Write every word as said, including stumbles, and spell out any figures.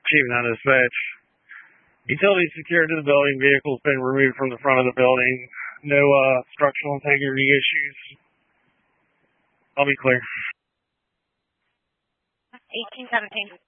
Chief now dispatch. Utilities secured to the building. Vehicles been removed from the front of the building. No uh, structural integrity issues. I'll be clear. eighteen seventeen.